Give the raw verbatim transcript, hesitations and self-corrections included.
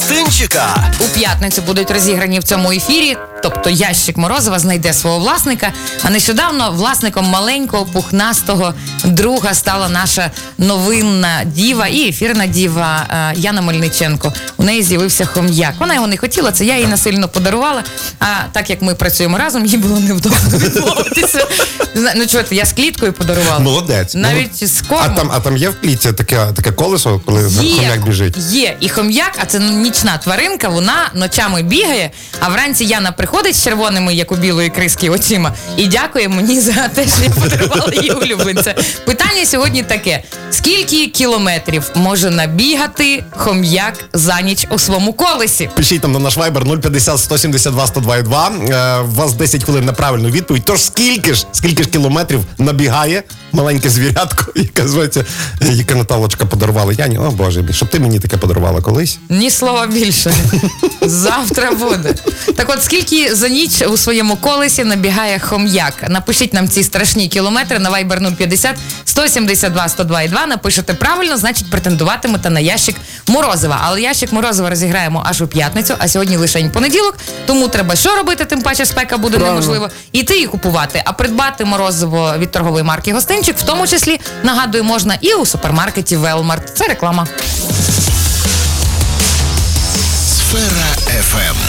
гостинчика. У п'ятницю будуть розіграні в цьому ефірі, тобто ящик морозива знайде свого власника. А нещодавно власником маленького пухнастого друга стала наша новинна діва і ефірна діва е, Яна Мельниченко. У неї з'явився хом'як. Вона його не хотіла, це я їй насильно подарувала. А так як ми працюємо разом, їй було невдобно відмовитися. Ну чого ти, я з кліткою подарувала. Молодець. Навіть з кормом. А там, а там є в клітці таке, таке колесо, коли Є, хом'як біжить? Є. І хом'як, а це нічна тваринка, вона ночами бігає, а вранці Яна приходить з червоними, як у білої криски, очима, і дякує мені за те, що я подарувала їй улюбленця. Питання сьогодні таке. Скільки кілометрів може набігати хом'як за ніч у своєму колесі? Пишіть там на наш вайбер нуль п'ятдесят сто сімдесят два сто два два. Е, у вас десять хвилин на правильну відповідь. Тож скільки ж, скільки ж кілометрів набігає маленьке звірятко, яке зветься, яке Наталочка подарувала Яні. О, Боже мій, щоб ти мені таке подарувала колись. Ні слова більше. Завтра буде. Так от, скільки за ніч у своєму колесі набігає хом'як? Напишіть нам ці страшні кілометри на вайбер нуль п'ятдесят сто сімдесят два сто два два. Напишете правильно, значить претендуватимете на ящик морозива. Але ящик морозива розіграємо аж у п'ятницю, а сьогодні лише понеділок. Тому треба що робити, тим паче спека буде Правильно. неможливо. Іти і купувати. А придбати морозиво від торгової марки «Гостинчик», в тому числі, нагадую, можна і у супермаркеті «Велмарт». Це реклама. Сфера еф ем.